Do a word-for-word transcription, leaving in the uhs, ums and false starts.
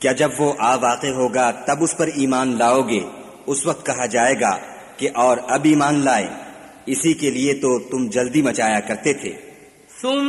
क्या जब वो आ वाक़े होगा तब उस पर ईमान लाओगे? उस वक्त कहा जाएगा कि और अब ईमान लाए, इसी के लिए तो तुम जल्दी मचाया करते थे।